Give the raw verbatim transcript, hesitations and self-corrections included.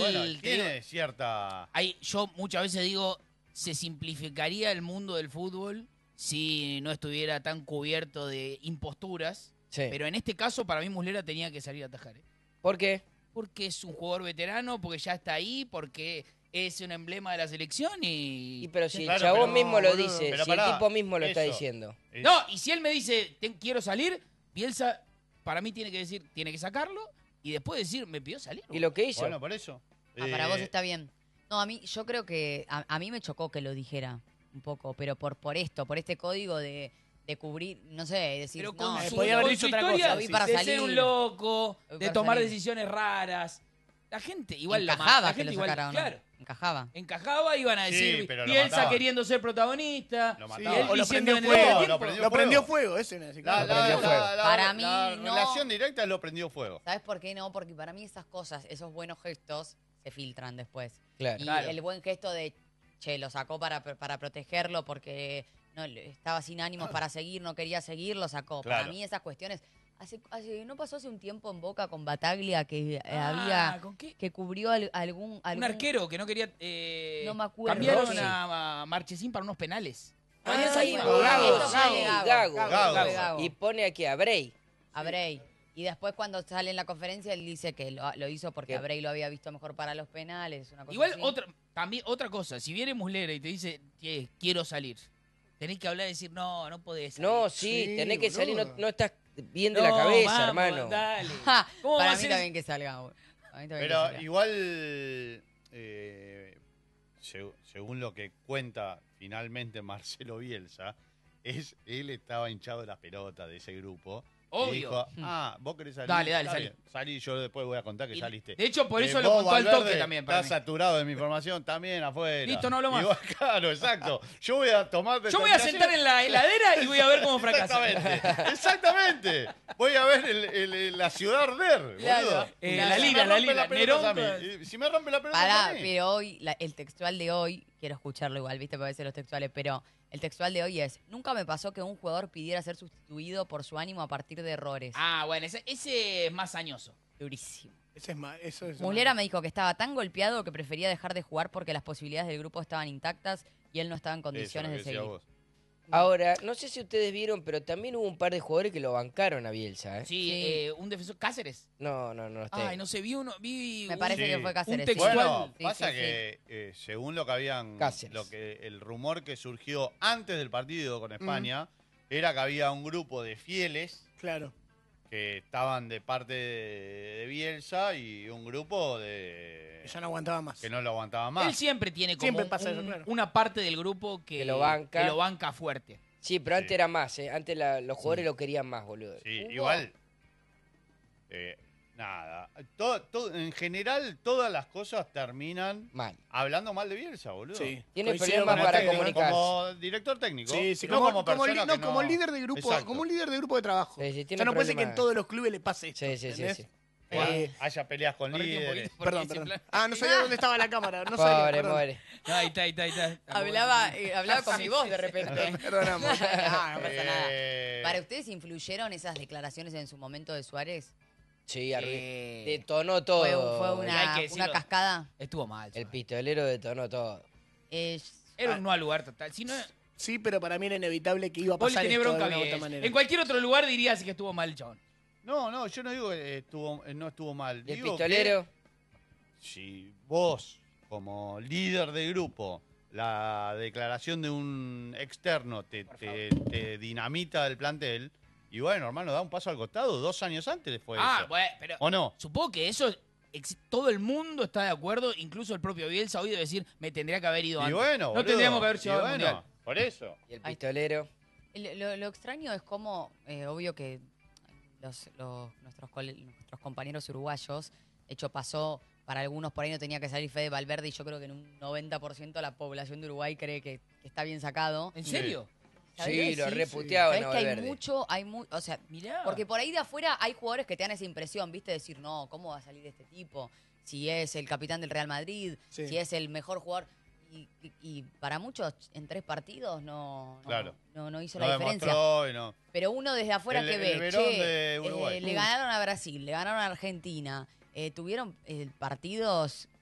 bueno, te tiene digo, cierta... hay, yo muchas veces digo, se simplificaría el mundo del fútbol si no estuviera tan cubierto de imposturas. Sí. Pero en este caso, para mí, Muslera tenía que salir a atajar. ¿eh? ¿Por qué? Porque es un jugador veterano, porque ya está ahí, porque es un emblema de la selección y... Y pero si Claro, el chabón pero- mismo lo boludo. dice, Pero si pará, el tipo mismo lo está eso. diciendo. es- No, y si él me dice, "Ten- quiero salir", Bielsa, para mí tiene que decir, tiene que sacarlo y después decir, me pidió salir. ¿Y lo que hizo? Bueno, por eso. Ah, para vos Eh, está bien. No, a mí, yo creo que a, a mí me chocó que lo dijera un poco, pero por por esto, por este código de, de cubrir, no sé, decir, Pero no, con eh, su, podía haber con dicho su otra historia cosa, Lo vi sí. para de salir. ser un loco, Lo vi de para tomar salir. decisiones raras. La gente igual lo ma- encajaba la que gente lo igual, sacara o no. claro, Encajaba. encajaba, iban a Sí, decir, pero lo Bielsa mataban. queriendo ser protagonista, Lo y mataban. él O lo diciendo prendió en el fuego, tiempo- lo prendió Lo prendió fuego. fuego, ese no es La, claro. la- prendió la- fuego. la- Para la- mí, la no. relación directa lo prendió fuego. ¿Sabes por qué no? Porque para mí esas cosas, esos buenos gestos, se filtran después. Claro. Y Claro. el buen gesto de, che, lo sacó para, para protegerlo porque no le- estaba sin ánimos para seguir, no quería seguir, lo sacó. Para Claro. mí esas cuestiones... Hace, hace- ¿No pasó hace un tiempo en Boca con Bataglia que eh, Ah, había... ¿con qué? que cubrió al- algún, Un algún... arquero que no quería... eh, No me acuerdo. Cambiaron Rossi. a, a Marchesín para unos penales. Ah, Había sí, salido. bueno, Gago, esto sí, fue Gago. Gago. Fue Gago. Y pone aquí a Bray. A Bray. Y después cuando sale en la conferencia él dice que lo, lo hizo porque ¿Qué? a Bray lo había visto mejor para los penales. Una cosa Igual así. otra, también otra cosa, si viene Muslera y te dice que quiero salir, tenés que hablar y decir, no, no podés salir. No, sí, Sí, tenés que salir, no, boludo. no estás bien de No, la cabeza, vamos, hermano. Dale. Ja, ¿Cómo para vas mí a también que salga. boludo. A mí también que Pero salga. igual, eh, seg- según lo que cuenta finalmente Marcelo Bielsa, es él estaba hinchado de las pelotas de ese grupo. Obvio. Y dijo, ah, vos querés salir. Dale, dale, Está salí. bien, Salí, yo después voy a contar que Y, saliste. de hecho, por eso Eh, lo vos, contó al Valverde, toque también. Para Estás mí. saturado de mi información también afuera. Listo, no hablo más. Y vos, claro, exacto. Yo voy a tomar... Yo voy a sentar en la heladera y voy a ver cómo fracasa. Exactamente, exactamente. Voy a ver el, el- el- la ciudad arder, Claro. boludo. Eh, Y la si me lira, la rompe lira. pelota es a Nerón, mí. Y si me rompe la pelota Pará, es a mí. pero hoy, la- el textual de hoy, quiero escucharlo igual, viste, porque a veces los textuales, pero el textual de hoy es, nunca me pasó que un jugador pidiera ser sustituido por su ánimo a partir de errores. Ah, bueno, ese, ese es más añoso. Durísimo. Ese es ma- eso es Muslera malo. me dijo que estaba tan golpeado que prefería dejar de jugar porque las posibilidades del grupo estaban intactas y él no estaba en Eso, condiciones lo de que decía seguir. vos. Ahora, no sé si ustedes vieron, pero también hubo un par de jugadores que lo bancaron a Bielsa, ¿eh? Sí, Sí. eh, un defensor. Cáceres. No, no, no. Este. Ay, no sé, vi uno. Vi Me un- parece Sí. que fue Cáceres. Un sí. textual. Bueno, Sí, pasa sí, sí. que eh, según lo que habían, Cáceres. lo que el rumor que surgió antes del partido con España era que había un grupo de fieles Claro. que estaban de parte de, de Bielsa y un grupo de Que ya no aguantaba más. que no lo aguantaba más. Él siempre tiene como Siempre un- pasa eso, un- claro. una parte del grupo que, Que lo banca. que lo banca fuerte. Sí, pero antes Sí. era más, ¿eh? Antes la- los jugadores lo querían más, boludo. Sí, Hubo- igual. eh, nada. Todo, todo- en general, todas las cosas terminan Mal. hablando mal de Bielsa, boludo. Sí. Tiene Coincido problemas con para ustedes, ¿no? comunicar. Como director técnico. Sí, sí, no como, como, como, li- persona no, que no- como líder de grupo, Exacto. como un líder de grupo de trabajo. Sí, sí, O tiene sea, no puede ser que en problemas. todos los clubes le pase esto. Sí, sí, sí, ¿entendés? sí. Eh, haya peleas con Correte un líderes. poquito, porque perdón, ese perdón. plan- Ah, no sabía dónde estaba la cámara. No sabía, Pobre, perdón. muere. No, ahí está, ahí está, ahí está. Hablaba, eh, hablaba con mi voz de repente. Perdonamos. Ah, no pasa nada. Eh, ¿Para ustedes influyeron esas declaraciones en su momento de Suárez? Sí, arru- Eh, detonó todo. ¿Fue, fue hay una, que decirlo. una cascada? Estuvo mal. El Suárez. pistolero detonó todo. Eh, Era un no al lugar total. Si no, Sí, pero para mí era inevitable que iba a Poli pasar tenía esto bronca de una u bien. otra manera. En cualquier otro lugar dirías que estuvo mal el chabón. No, no, yo no digo que estuvo, eh, no estuvo mal. ¿Y el Digo pistolero? que si vos, como líder de grupo, la declaración de un externo te, te, te dinamita el plantel, y bueno, hermano, da un paso al costado. Dos años antes fue ah, eso. bueno, pero ¿O no? supongo que eso ex- todo el mundo está de acuerdo, incluso el propio Bielsa hoy debe decir, me tendría que haber ido Y antes. bueno, no boludo, tendríamos que haber y llegado al bueno, Mundial. por eso. ¿Y el Ay. pistolero? Lo, lo- lo extraño es como, eh, obvio que los, los- nuestros, cole- nuestros compañeros uruguayos, de hecho pasó, para algunos por ahí no tenía que salir Fede Valverde y yo creo que en un noventa por ciento la población de Uruguay cree que, que está bien sacado. ¿En serio? Sí, lo Sí, reputeaban Sabés a que hay Valverde. mucho, hay mu o sea, Mirá. porque por ahí de afuera hay jugadores que te dan esa impresión, ¿viste? Decir, no, ¿cómo va a salir este tipo? Si es el capitán del Real Madrid, Sí. si es el mejor jugador. Y, y- y para muchos, en tres partidos no, no, Claro. no, no hizo No la diferencia. demostró y no. Pero uno desde afuera El- que el ve, Verón che, de Uruguay. eh, le ganaron a Brasil, le ganaron a Argentina, eh, tuvieron eh, partidos